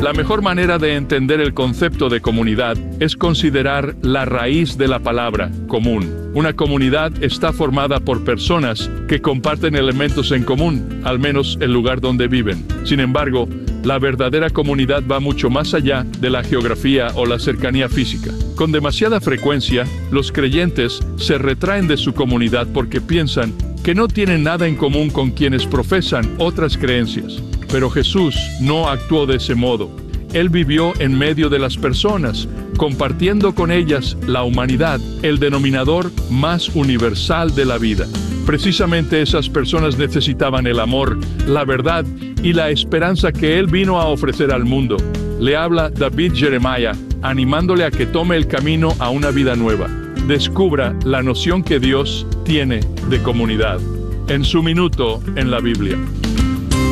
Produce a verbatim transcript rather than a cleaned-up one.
La mejor manera de entender el concepto de comunidad es considerar la raíz de la palabra común. Una comunidad está formada por personas que comparten elementos en común, al menos el lugar donde viven. Sin embargo, la verdadera comunidad va mucho más allá de la geografía o la cercanía física. Con demasiada frecuencia, los creyentes se retraen de su comunidad porque piensan que no tienen nada en común con quienes profesan otras creencias. Pero Jesús no actuó de ese modo. Él vivió en medio de las personas, compartiendo con ellas la humanidad, el denominador más universal de la vida. Precisamente esas personas necesitaban el amor, la verdad y la esperanza que Él vino a ofrecer al mundo. Le habla David Jeremiah, animándole a que tome el camino a una vida nueva. Descubra la noción que Dios tiene de comunidad. En su minuto en la Biblia.